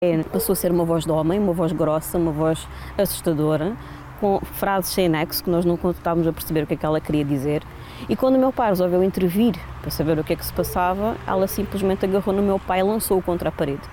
Passou a ser uma voz de homem, uma voz grossa, uma voz assustadora, com frases sem nexo, que nós não estávamos a perceber o que é que ela queria dizer. E quando o meu pai resolveu intervir para saber o que é que se passava, ela simplesmente agarrou no meu pai e lançou-o contra a parede.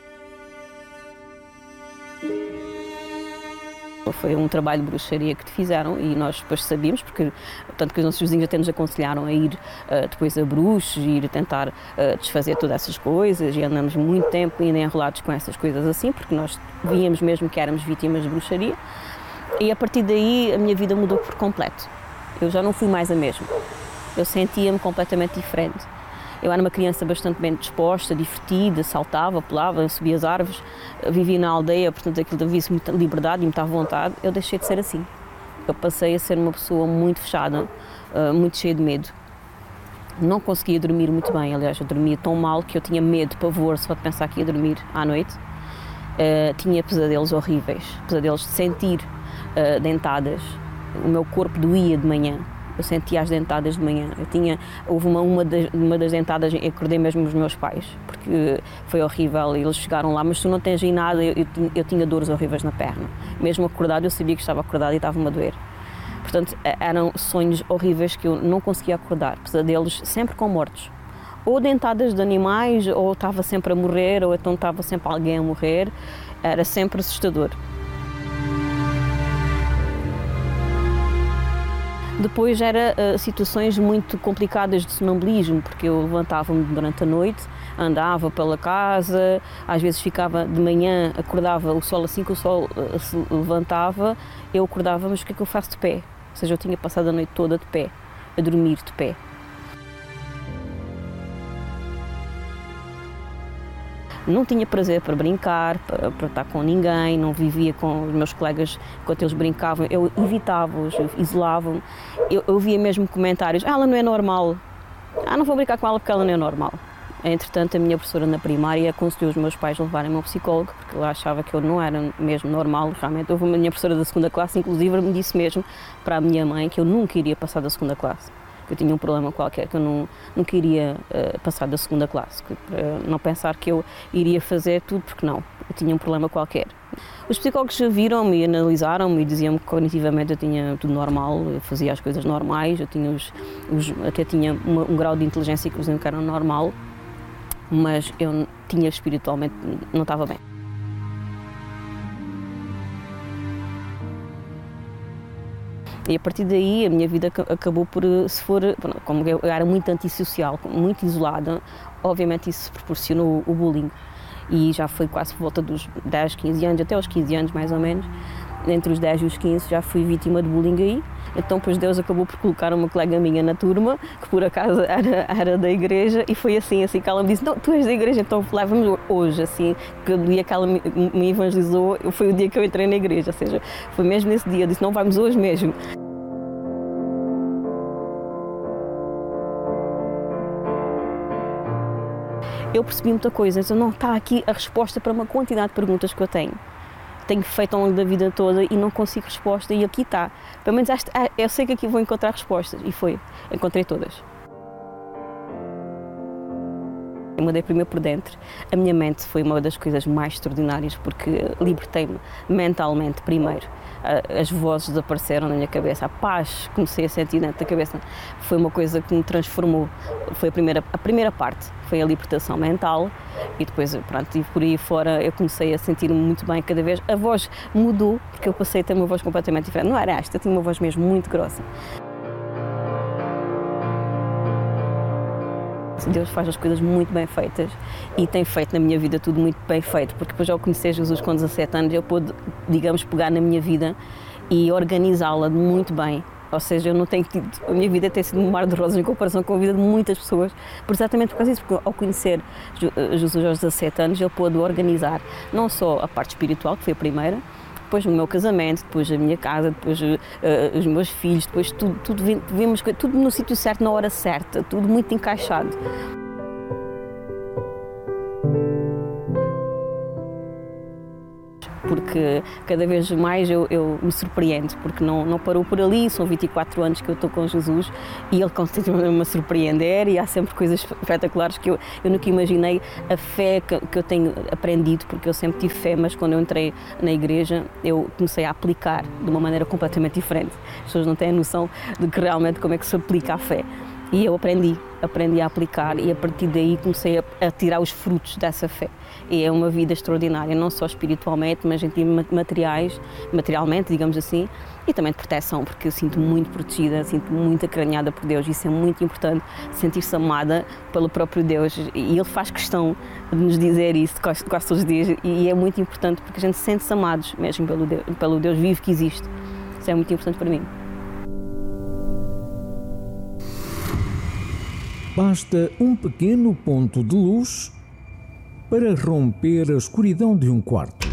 Foi um trabalho de bruxaria que te fizeram e nós depois sabíamos, porque tanto que os nossos vizinhos até nos aconselharam a ir depois a bruxos, ir tentar desfazer todas essas coisas, e andamos muito tempo ainda enrolados com essas coisas assim, porque nós víamos mesmo que éramos vítimas de bruxaria. E a partir daí a minha vida mudou por completo. Eu já não fui mais a mesma. Eu sentia-me completamente diferente. Eu era uma criança bastante bem disposta, divertida, saltava, pulava, subia as árvores, vivia na aldeia, portanto aquilo havia-se muita liberdade e muita vontade. Eu deixei de ser assim. Eu passei a ser uma pessoa muito fechada, muito cheia de medo. Não conseguia dormir muito bem, aliás, eu dormia tão mal que eu tinha medo, pavor, só de pensar que ia dormir à noite. Tinha pesadelos horríveis, pesadelos de sentir dentadas. O meu corpo doía de manhã. Eu sentia as dentadas de manhã. Houve uma das dentadas, eu acordei mesmo os meus pais, porque foi horrível, eles chegaram lá, mas tu não tens aí nada, eu tinha dores horríveis na perna. Mesmo acordado, eu sabia que estava acordado e estava-me a doer. Portanto, eram sonhos horríveis que eu não conseguia acordar, pesadelos sempre com mortos. Ou dentadas de animais, ou estava sempre a morrer, ou então estava sempre alguém a morrer. Era sempre assustador. Depois era situações muito complicadas de sonambulismo, porque eu levantava-me durante a noite, andava pela casa, às vezes ficava de manhã, acordava o sol, assim que o sol se levantava, eu acordava, mas o que é que eu faço de pé? Ou seja, eu tinha passado a noite toda de pé, a dormir de pé. Não tinha prazer para brincar, para estar com ninguém, não vivia com os meus colegas enquanto eles brincavam, eu evitava-os, isolava-me. Eu via mesmo comentários, ela não é normal, não vou brincar com ela porque ela não é normal. Entretanto, a minha professora na primária aconselhou os meus pais a levarem-me ao psicólogo, porque ela achava que eu não era mesmo normal, realmente. Houve uma minha professora da segunda classe, inclusive, me disse mesmo para a minha mãe que eu nunca iria passar da segunda classe. Que eu tinha um problema qualquer, que eu não queria passar da segunda classe, para não pensar que eu iria fazer tudo, porque não, eu tinha um problema qualquer. Os psicólogos viram-me e analisaram-me e diziam-me que cognitivamente eu tinha tudo normal, eu fazia as coisas normais, eu tinha até tinha um grau de inteligência que diziam que era normal, mas eu tinha espiritualmente, não estava bem. E a partir daí a minha vida acabou por, como eu era muito antissocial, muito isolada, obviamente isso proporcionou o bullying. E já foi quase por volta dos 10, 15 anos, até aos 15 anos mais ou menos, entre os 10 e os 15 já fui vítima de bullying aí. Então, pois Deus acabou por colocar uma colega minha na turma, que por acaso era da igreja, e foi assim que ela me disse, não, tu és da igreja, então leva-me hoje, assim, que o dia que ela me evangelizou, foi o dia que eu entrei na igreja, ou seja, foi mesmo nesse dia, eu disse, não, vamos hoje mesmo. Eu percebi muita coisa, então não está aqui a resposta para uma quantidade de perguntas que eu tenho feito ao longo da vida toda e não consigo resposta, e aqui está. Pelo menos eu sei que aqui vou encontrar respostas, e encontrei todas. Eu mudei primeiro por dentro. A minha mente foi uma das coisas mais extraordinárias, porque libertei-me mentalmente primeiro. As vozes desapareceram na minha cabeça, a paz comecei a sentir dentro da cabeça. Foi uma coisa que me transformou. Foi a primeira parte, foi a libertação mental, e depois, pronto, e por aí fora eu comecei a sentir-me muito bem cada vez. A voz mudou, porque eu passei a ter uma voz completamente diferente. Não era esta, eu tinha uma voz mesmo muito grossa. Deus faz as coisas muito bem feitas e tem feito na minha vida tudo muito bem feito, porque depois ao conhecer Jesus com 17 anos eu pude, digamos, pegar na minha vida e organizá-la muito bem. Ou seja, eu não tenho tido, a minha vida tem sido um mar de rosas em comparação com a vida de muitas pessoas, exatamente por causa disso, porque ao conhecer Jesus aos 17 anos eu pude organizar não só a parte espiritual, que foi a primeira, depois o meu casamento, depois a minha casa, depois os meus filhos, depois vimos tudo no sítio certo, na hora certa, tudo muito encaixado. porque cada vez mais eu me surpreendo, porque não parou por ali. São 24 anos que eu estou com Jesus e Ele continua-me a surpreender, e há sempre coisas espetaculares que eu nunca imaginei. A fé que eu tenho aprendido, porque eu sempre tive fé, mas quando eu entrei na igreja eu comecei a aplicar de uma maneira completamente diferente. As pessoas não têm a noção de que realmente como é que se aplica a fé. E eu aprendi a aplicar, e a partir daí comecei a tirar os frutos dessa fé. E é uma vida extraordinária, não só espiritualmente, mas em termos materialmente, digamos assim, e também de proteção, porque eu sinto-me muito protegida, sinto-me muito acarinhada por Deus. Isso é muito importante, sentir-se amada pelo próprio Deus, e Ele faz questão de nos dizer isso quase todos os dias, e é muito importante porque a gente sente-se amados mesmo pelo Deus vivo que existe. Isso é muito importante para mim. Basta um pequeno ponto de luz para romper a escuridão de um quarto.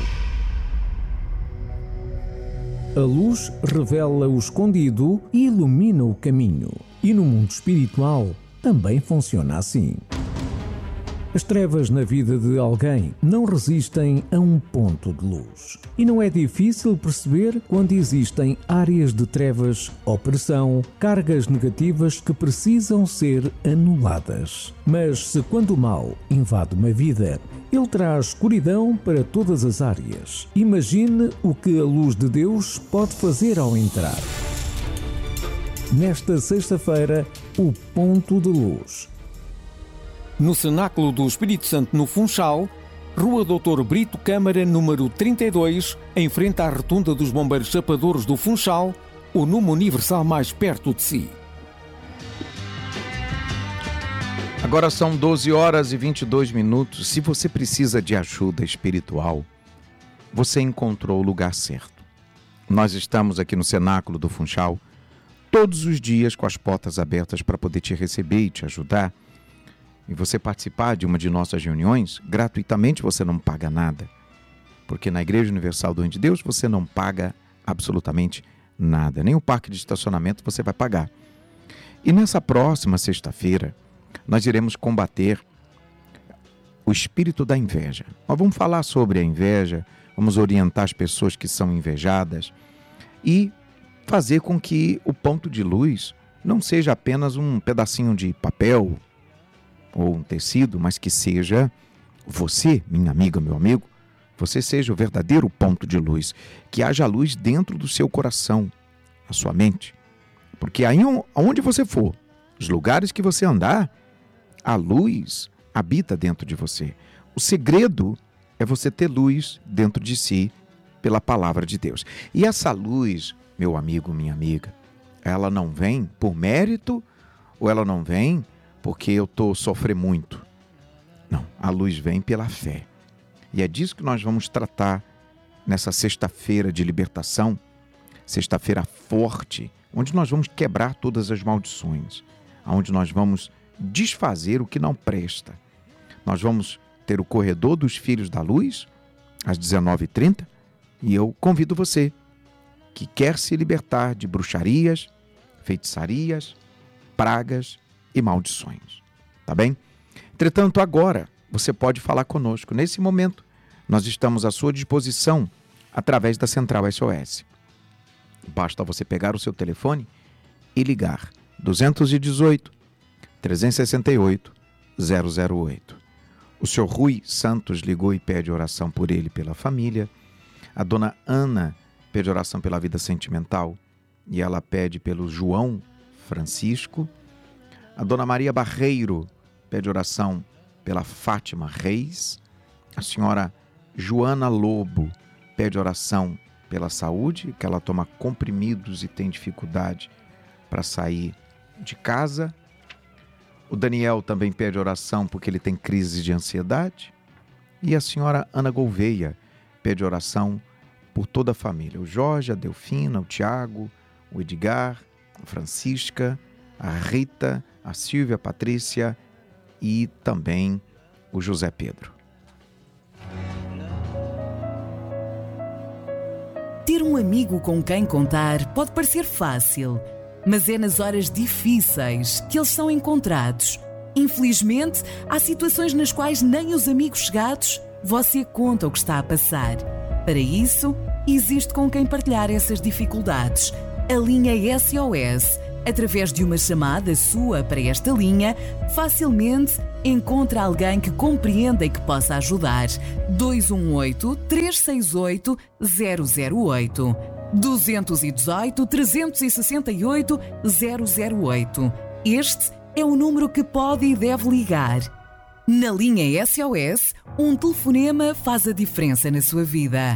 A luz revela o escondido e ilumina o caminho. E no mundo espiritual também funciona assim. As trevas na vida de alguém não resistem a um ponto de luz. E não é difícil perceber quando existem áreas de trevas, opressão, cargas negativas que precisam ser anuladas. Mas se quando o mal invade uma vida, ele traz escuridão para todas as áreas. Imagine o que a luz de Deus pode fazer ao entrar. Nesta sexta-feira, o ponto de luz. No Cenáculo do Espírito Santo, no Funchal, Rua Doutor Brito Câmara, número 32, em frente à Rotunda dos Bombeiros Chapadores do Funchal, o Numo Universal mais perto de si. Agora são 12h22. Se você precisa de ajuda espiritual, você encontrou o lugar certo. Nós estamos aqui no Cenáculo do Funchal todos os dias com as portas abertas para poder te receber e te ajudar. E você participar de uma de nossas reuniões, gratuitamente, você não paga nada. Porque na Igreja Universal do Reino de Deus você não paga absolutamente nada. Nem o parque de estacionamento você vai pagar. E nessa próxima sexta-feira, nós iremos combater o espírito da inveja. Nós vamos falar sobre a inveja, vamos orientar as pessoas que são invejadas e fazer com que o ponto de luz não seja apenas um pedacinho de papel ou um tecido, mas que seja você, minha amiga, meu amigo, você seja o verdadeiro ponto de luz, que haja luz dentro do seu coração, a sua mente. Porque aí onde você for, os lugares que você andar, a luz habita dentro de você. O segredo é você ter luz dentro de si pela palavra de Deus. E essa luz, meu amigo, minha amiga, ela não vem por mérito ou ela não vem porque eu estou sofrendo muito. Não, a luz vem pela fé. E é disso que nós vamos tratar nessa sexta-feira de libertação, sexta-feira forte, onde nós vamos quebrar todas as maldições, onde nós vamos desfazer o que não presta. Nós vamos ter o Corredor dos Filhos da Luz, às 19h30, e eu convido você que quer se libertar de bruxarias, feitiçarias, pragas e maldições. Tá bem? Entretanto, agora você pode falar conosco. Nesse momento, nós estamos à sua disposição através da Central SOS. Basta você pegar o seu telefone e ligar 218 368 008. O senhor Rui Santos ligou e pede oração por ele e pela família. A dona Ana pede oração pela vida sentimental e ela pede pelo João Francisco. A dona Maria Barreiro pede oração pela Fátima Reis. A senhora Joana Lobo pede oração pela saúde, que ela toma comprimidos e tem dificuldade para sair de casa. O Daniel também pede oração porque ele tem crise de ansiedade. E a senhora Ana Gouveia pede oração por toda a família. O Jorge, a Delfina, o Tiago, o Edgar, a Francisca, a Rita, a Silvia, a Patrícia e também o José Pedro. Ter um amigo com quem contar pode parecer fácil, mas é nas horas difíceis que eles são encontrados. Infelizmente, há situações nas quais nem os amigos chegados você conta o que está a passar. Para isso, existe com quem partilhar essas dificuldades. A linha SOS. Através de uma chamada sua para esta linha, facilmente encontra alguém que compreenda e que possa ajudar. 218-368-008. 218-368-008. Este é o número que pode e deve ligar. Na linha SOS, um telefonema faz a diferença na sua vida.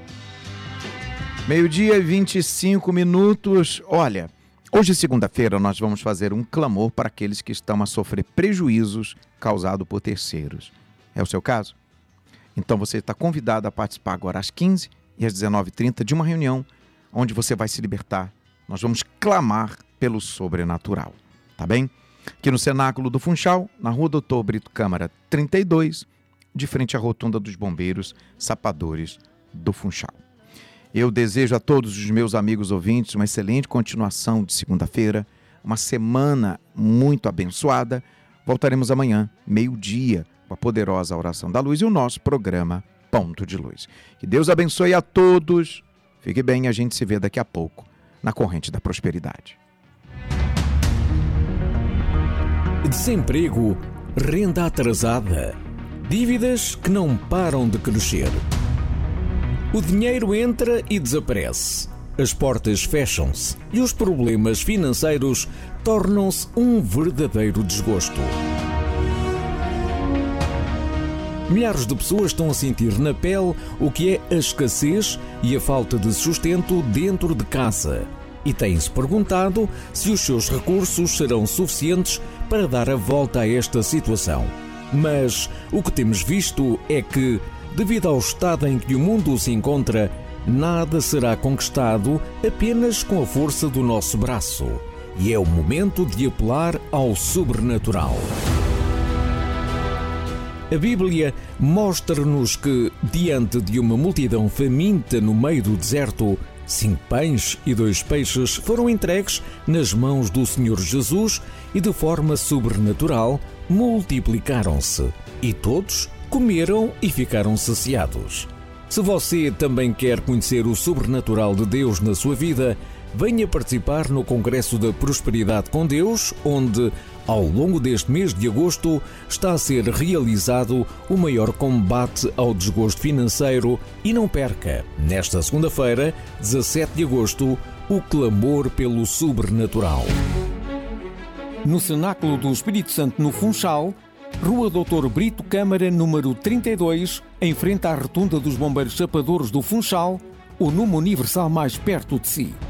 12:25. Olha, hoje, segunda-feira, nós vamos fazer um clamor para aqueles que estão a sofrer prejuízos causados por terceiros. É o seu caso? Então você está convidado a participar agora às 15 e às 19h30 de uma reunião onde você vai se libertar. Nós vamos clamar pelo sobrenatural, tá bem? Aqui no Cenáculo do Funchal, na Rua Doutor Brito Câmara 32, de frente à Rotunda dos Bombeiros Sapadores do Funchal. Eu desejo a todos os meus amigos ouvintes uma excelente continuação de segunda-feira, uma semana muito abençoada. Voltaremos amanhã, meio-dia, com a poderosa Oração da Luz e o nosso programa Ponto de Luz. Que Deus abençoe a todos. Fique bem, a gente se vê daqui a pouco na Corrente da Prosperidade. Desemprego, renda atrasada, dívidas que não param de crescer. O dinheiro entra e desaparece, as portas fecham-se e os problemas financeiros tornam-se um verdadeiro desgosto. Milhares de pessoas estão a sentir na pele o que é a escassez e a falta de sustento dentro de casa e têm-se perguntado se os seus recursos serão suficientes para dar a volta a esta situação. Mas o que temos visto é que, devido ao estado em que o mundo se encontra, nada será conquistado apenas com a força do nosso braço. E é o momento de apelar ao sobrenatural. A Bíblia mostra-nos que, diante de uma multidão faminta no meio do deserto, 5 pães e 2 peixes foram entregues nas mãos do Senhor Jesus e, de forma sobrenatural, multiplicaram-se. E todos comeram e ficaram saciados. Se você também quer conhecer o sobrenatural de Deus na sua vida, venha participar no Congresso da Prosperidade com Deus, onde, ao longo deste mês de agosto, está a ser realizado o maior combate ao desgosto financeiro. E não perca, nesta segunda-feira, 17 de agosto, o clamor pelo sobrenatural. No Cenáculo do Espírito Santo, no Funchal, Rua Doutor Brito Câmara, número 32, em frente à Rotunda dos Bombeiros Sapadores do Funchal, o número universal mais perto de si.